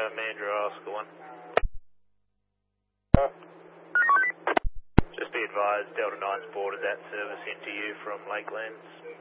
Mandra Oscar 1. Just be advised, Delta 9's boarded that service into you from Lakelands.